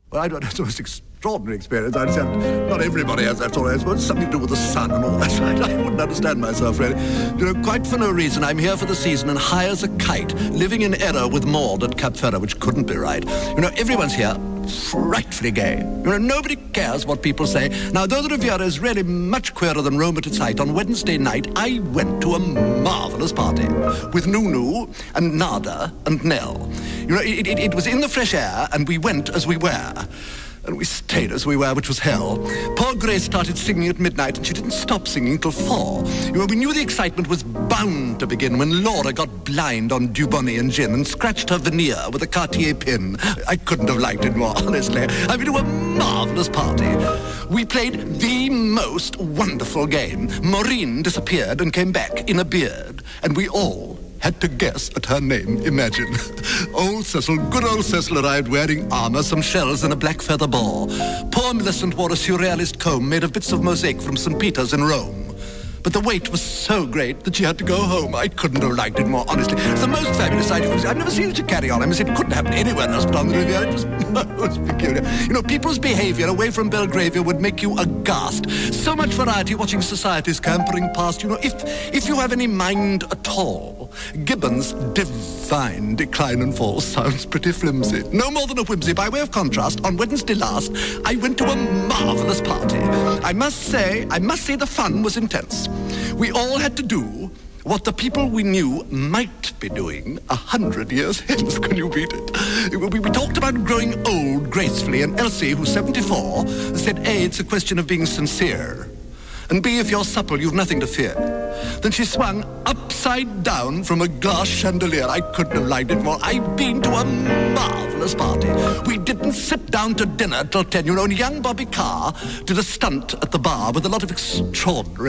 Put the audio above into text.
Well, I don't know, it's the most extraordinary experience. I understand not everybody has that sort of experience. It's something to do with the sun and all that. I wouldn't understand myself, really. You know, quite for no reason, I'm here for the season and high as a kite, living in error with Maud at Cap Ferrer, which couldn't be right. You know, everyone's here frightfully gay. You know, nobody cares what people say. Now, though the Riviera is really much queerer than Rome at its height, on Wednesday night, I went to a marvellous party with Nunu and Nada and Nell. You know, it was in the fresh air, and we went as we were. And we stayed as we were, which was hell. Poor Grace started singing at midnight, and she didn't stop singing till 4. You know, we knew the excitement was bound to begin when Laura got blind on Dubonnet and gin and scratched her veneer with a Cartier pin. I couldn't have liked it more, honestly. I mean, it was a marvellous party. We played the most wonderful game. Maureen disappeared and came back in a beard, and we all had to guess at her name, imagine. Old Cecil, good old Cecil, arrived wearing armour, some shells and a black feather ball. Poor Millicent wore a surrealist comb made of bits of mosaic from St. Peter's in Rome. But the wait was so great that she had to go home. I couldn't have liked it more, honestly. It's the most fabulous idea. I've never seen such a carry-on. I mean, it couldn't happen anywhere else but on the Riviera. It was most peculiar. You know, people's behaviour away from Belgravia would make you aghast. So much variety watching society scampering past. You know, if you have any mind at all, Gibbon's divine decline and fall sounds pretty flimsy. No more than a whimsy. By way of contrast, on Wednesday last, I went to a marvellous party. I must say the fun was intense. We all had to do what the people we knew might be doing 100 years hence. Can you beat it? We talked about growing old gracefully, and Elsie, who's 74, said, A, it's a question of being sincere, and B, if you're supple, you've nothing to fear. Then she swung upside down from a glass chandelier. I couldn't have liked it more. I've been to a marvellous party. We didn't sit down to dinner till 10. You know, and young Bobby Carr did a stunt at the bar with a lot of extraordinary